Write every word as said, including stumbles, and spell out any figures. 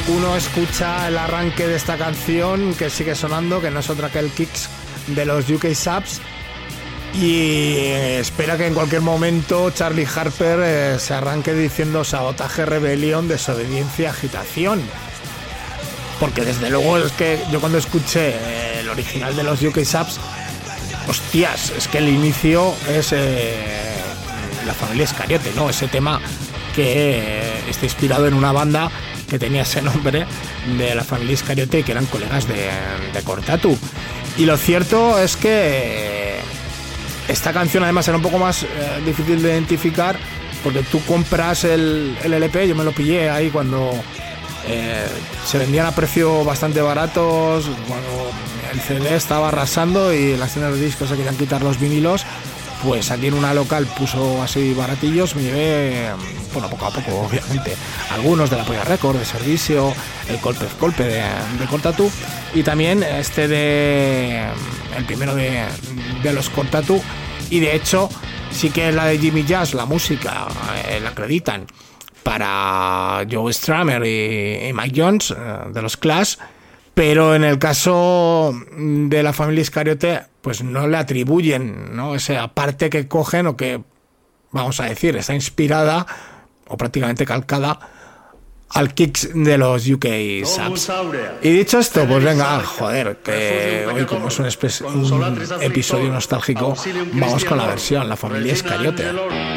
uno escucha el arranque de esta canción que sigue sonando, que no es otra que el Kicks de los U K Subs, y espera que en cualquier momento Charlie Harper eh, se arranque diciendo sabotaje, rebelión, desobediencia, agitación. Porque desde luego es que yo cuando escuché eh, el original de los U K Subs, hostias, es que el inicio es eh, La Familia Iscariote, ¿no? Ese tema que eh, está inspirado en una banda que tenía ese nombre de La Familia Iscariote, que eran colegas de, de Cortatu. Y lo cierto es que esta canción además era un poco más eh, difícil de identificar, porque tú compras el, el L P, yo me lo pillé ahí cuando eh, se vendían a precio bastante baratos, cuando el C D estaba arrasando y las tiendas de discos se querían quitar los vinilos. Pues aquí en una local puso así baratillos, me llevé, bueno, poco a poco, obviamente, algunos de la Polla Record, de Servicio, el Colpe Colpe de, de Cortatu, y también este de, el primero de, de los Cortatu, y de hecho, sí que la de Jimmy Jazz, la música, eh, la acreditan para Joe Strummer y, y Mike Jones, eh, de los Clash, pero en el caso de La Familia Iscariote, pues no le atribuyen, ¿no?, esa parte que cogen, o que, vamos a decir, está inspirada o prácticamente calcada al Kicks de los U K Subs. Y dicho esto, pues venga, joder, que hoy como es un, espe- un episodio nostálgico, vamos con la versión La Familia Iscariote.